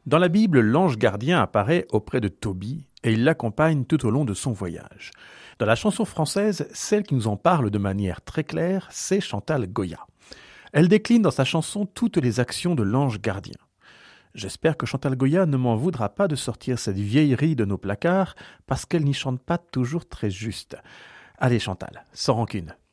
Dans la Bible, l'ange gardien apparaît auprès de Tobie et il l'accompagne tout au long de son voyage. Dans la chanson française, celle qui nous en parle de manière très claire, c'est Chantal Goya. Elle décline dans sa chanson toutes les actions de l'ange gardien. J'espère que Chantal Goya ne m'en voudra pas de sortir cette vieillerie de nos placards parce qu'elle n'y chante pas toujours très juste. Allez Chantal, sans rancune.